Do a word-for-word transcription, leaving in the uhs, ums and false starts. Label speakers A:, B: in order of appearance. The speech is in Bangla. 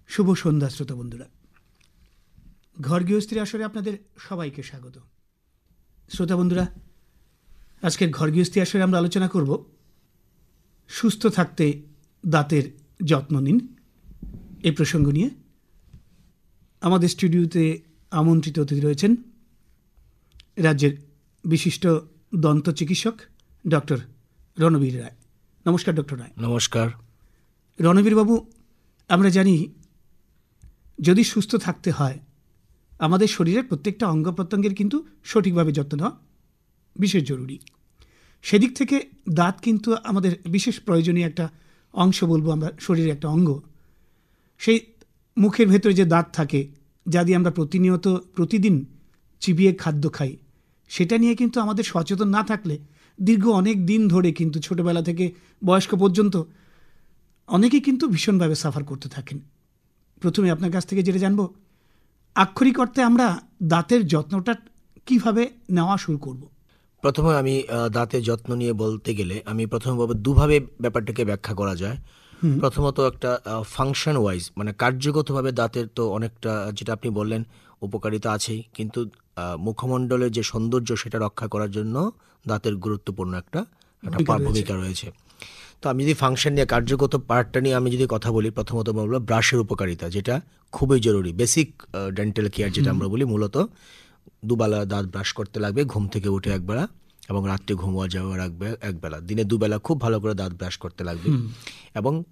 A: শুভ সন্ধ্যা শ্রোতা বন্ধুরা, ঘর গৃহস্থির আসরে আপনাদের সবাইকে স্বাগত। শ্রোতা বন্ধুরা, আজকের ঘর গৃহস্থী আসরে আমরা আলোচনা করব সুস্থ থাকতে দাঁতের যত্ন নিন এই প্রসঙ্গ নিয়ে। আমাদের স্টুডিওতে আমন্ত্রিত অতিথি রয়েছেন রাজ্যের বিশিষ্ট দন্ত চিকিৎসক ডক্টর রণবীর রায়। নমস্কার ডক্টর রায়।
B: নমস্কার।
A: রণবীর বাবু, আমরা জানি যদি সুস্থ থাকতে হয় আমাদের শরীরের প্রত্যেকটা অঙ্গ প্রত্যঙ্গের কিন্তু সঠিকভাবে যত্ন নেওয়া বিশেষ জরুরি। সেদিক থেকে দাঁত কিন্তু আমাদের বিশেষ প্রয়োজনীয় একটা অংশ, বলবো আমরা, শরীরের একটা অঙ্গ। সেই মুখের ভেতরে যে দাঁত থাকে, যা দিয়ে আমরা প্রতিনিয়ত প্রতিদিন চিবিয়ে খাদ্য খাই, সেটা নিয়ে কিন্তু আমাদের সচেতন না থাকলে দীর্ঘ অনেক দিন ধরে কিন্তু ছোটবেলা থেকে বয়স্ক পর্যন্ত অনেকেই কিন্তু ভীষণভাবে সাফার করতে থাকেন। প্রথমে আপনার কাছ থেকে যেটা জানবো, আক্ষরিক অর্থে আমরা দাঁতের যত্নটা কিভাবে নেওয়া শুরু করব?
B: প্রথমে আমি দাঁতের যত্ন নিয়ে বলতে গেলে আমি প্রথমে বলবো দুভাবে ব্যাপারটাকে ব্যাখ্যা করা যায়। প্রথমত একটা ফাংশন ওয়াইজ, মানে কার্যগতভাবে দাঁতের তো অনেকটা, যেটা আপনি বললেন, উপকারিতা আছেই, কিন্তু মুখমণ্ডলের যে সৌন্দর্য সেটা রক্ষা করার জন্য দাঁতের গুরুত্বপূর্ণ একটা একটা ভূমিকা রয়েছে। তো আমি যদি ফাংশন নিয়ে, কার্যগত পার্টটা নিয়ে আমি যদি কথা বলি, প্রথমত বলবো ব্রাশের উপকারিতা, যেটা খুবই জরুরি। বেসিক ডেন্টাল কেয়ার যেটা আমরা বলি, মূলত দুবেলা দাঁত ব্রাশ করতে লাগবে, ঘুম থেকে উঠে একবেলা এবং রাত্রে ঘুমোয়া যাওয়ার একবেলা, দিনে দুবেলা খুব ভালো করে দাঁত ব্রাশ করতে লাগবে। এবং